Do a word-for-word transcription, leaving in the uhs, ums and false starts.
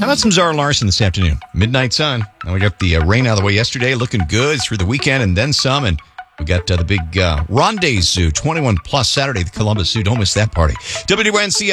How about some Zara Larson this afternoon? Midnight Sun. Now we got the uh, rain out of the way yesterday, looking good through the weekend and then some. And we got uh, the big uh, Rendezvous, twenty-one plus Saturday, the Columbus Zoo. Don't miss that party. W N C